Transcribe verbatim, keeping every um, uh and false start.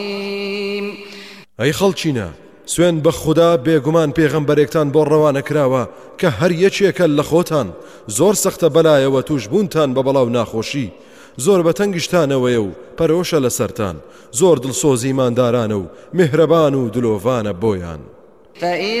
ئەی خەڵچینە سوێن بە خوددا بێگومان پێغەمبەرێکتان بۆ ڕەوانە کراوە کە هەر یەکێکە لە خۆتان زۆر سەختە بەلایەوە توش بوونتان بە بەڵاو ناخۆشی زۆر بە تەنگشتانەوەیە و پەرۆشە لە سەرتان زۆر دڵسۆزی ماندارانە و میهرەبان و دلۆڤانە بۆیان